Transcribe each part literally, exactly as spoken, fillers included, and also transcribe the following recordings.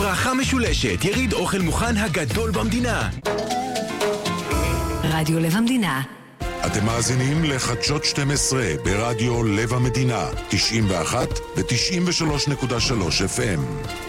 ברכה משולשת, יריד אוכל מוכן הגדול במדינה. רדיו לב המדינה. אתם מאזינים לחדשות שתים עשרה ברדיו לב המדינה, תשעים ואחת ו-תשעים ושלוש נקודה שלוש אף אם.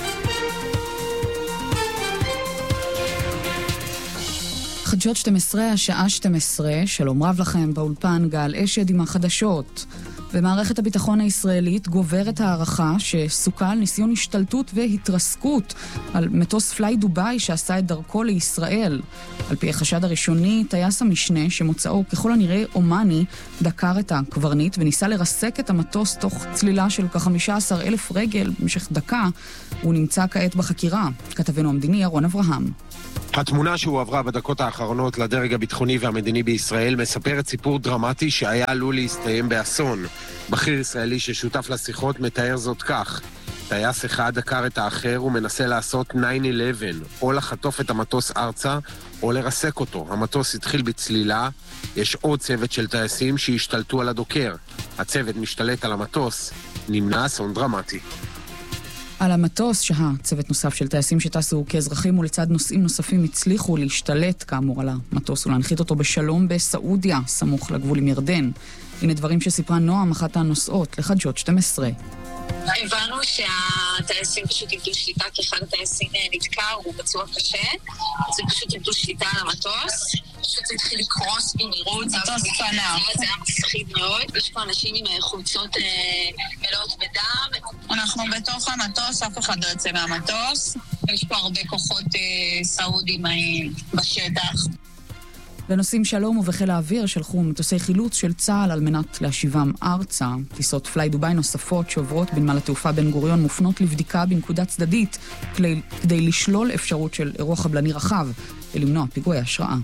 חדשות שתים עשרה, השעה שתים עשרה, שלום רב לכם, באולפן גל אשד עם החדשות. במערכת הביטחון הישראלית גוברת הערכה שסוכה על ניסיון השתלטות והתרסקות על מטוס פליי דוביי שעשה את דרכו לישראל. על פי החשד הראשוני, טייס המשנה שמוצאו ככל הנראה אומני דקר את הקברניט וניסה לרסק את המטוס תוך צלילה של כ-חמישה עשר אלף רגל במשך דקה. הוא נמצא כעת בחקירה. כתבנו המדיני ירון אברהם. התמונה שהועברה בדקות האחרונות לדרג הביטחוני והמדיני בישראל מספרת סיפור דרמטי שהיה עלול להסתיים באסון. בכיר ישראלי ששותף לשיחות מתאר זאת כך: טייס אחד דקר את האחר ומנסה לעשות תשע אחת עשרה, או לחטוף את המטוס ארצה או לרסק אותו. המטוס התחיל בצלילה, יש עוד צוות של טייסים שהשתלטו על הדוקר. הצוות משתלט על המטוס, נמנע אסון דרמטי. על המטוס שהה צוות נוסף של טייסים שטסו כאזרחים ולצד נוסעים נוספים הצליחו להשתלט כאמור על המטוס ולהנחית אותו בשלום בסעודיה, סמוך לגבול עם ירדן. הנה דברים שסיפרה נועם, אחת הנוסעות לחדשות שתים עשרה. הבנו שהטייסים פשוט איבדו שליטה, כי אחד הטייסים נתקע, הוא פצוע קשה, אז הם פשוט איבדו שליטה על המטוס, פשוט זה התחיל לקרוס במהירות, מטוס פנה. זה היה מפחיד מאוד, יש פה אנשים עם חולצות מלאות בדם. אנחנו בתוך המטוס, אף אחד לא יוצא מהמטוס, יש פה הרבה כוחות סעודים בשטח. לנושאים שלום ובחיל האוויר שלחו מטוסי חילוץ של צה"ל על מנת להשיבם ארצה. טיסות פליי דוביי נוספות שעוברות בנמל התעופה בן גוריון מופנות לבדיקה בנקודה צדדית כדי, כדי לשלול אפשרות של אירוע חבלני רחב ולמנוע פיגועי השראה.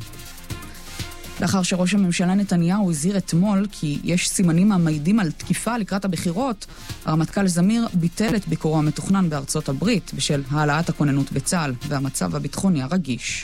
לאחר שראש הממשלה נתניהו הזהיר אתמול כי יש סימנים המעידים על תקיפה לקראת הבחירות, הרמטכ"ל זמיר ביטל את ביקורו המתוכנן בארצות הברית בשל העלאת הכוננות בצה"ל והמצב הביטחוני הרגיש.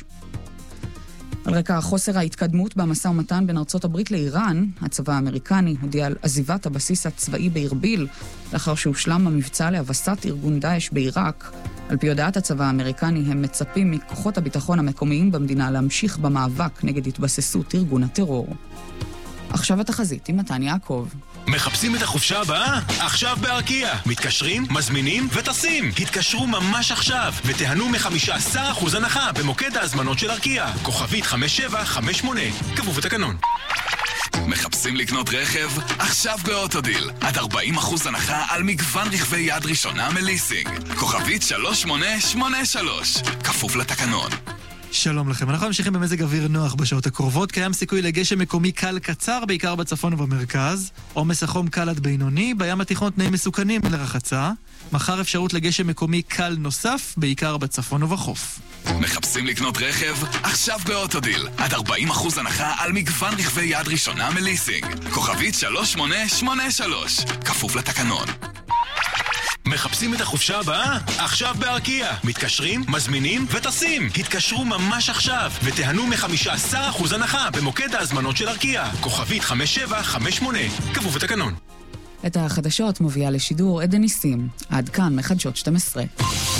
על רקע חוסר ההתקדמות במשא ומתן בין ארצות הברית לאיראן, הצבא האמריקני הודיע על עזיבת הבסיס הצבאי בארביל, לאחר שהושלם המבצע להבסת ארגון דאעש בעיראק. על פי הודעת הצבא האמריקני, הם מצפים מכוחות הביטחון המקומיים במדינה להמשיך במאבק נגד התבססות ארגון הטרור. עכשיו התחזית עם מתן יעקב. מחפשים את החופשה הבאה? עכשיו בארקיע. מתקשרים, מזמינים וטסים. התקשרו ממש עכשיו ותיהנו מ-חמישה עשר אחוז הנחה במוקד ההזמנות של ארקיע. כוכבית חמש שבע חמש שמונה. כפוף לתקנון. מחפשים לקנות רכב? עכשיו באוטודיל. עד ארבעים אחוז הנחה על מגוון רכבי יד ראשונה מליסינג. כוכבית שלוש שמונה שמונה שלוש. כפוף לתקנון. שלום לכם, אנחנו ממשיכים במזג אוויר נוח בשעות הקרובות. קיים סיכוי לגשם מקומי קל קצר, בעיקר בצפון ובמרכז. עומס החום קל עד בינוני, בים התיכון תנאים מסוכנים לרחצה. מחר אפשרות לגשם מקומי קל נוסף, בעיקר בצפון ובחוף. מחפשים לקנות רכב? עכשיו באוטודיל. עד ארבעים אחוז הנחה על מגוון רכבי יד ראשונה מליסינג. כוכבית שלוש שמונה שמונה שלוש. כפוף לתקנון. מחפשים את החופשה הבאה? עכשיו בארקיע. מתקשרים, מזמינים וטסים. התקשרו ממש עכשיו ותיהנו מ-חמישה עשר אחוז הנחה במוקד ההזמנות של ארקיע. כוכבית חמש שבע חמש שמונה. כפוף לתקנון. את החדשות מובילה לשידור עדן ניסים. עד כאן מחדשות שתים עשרה.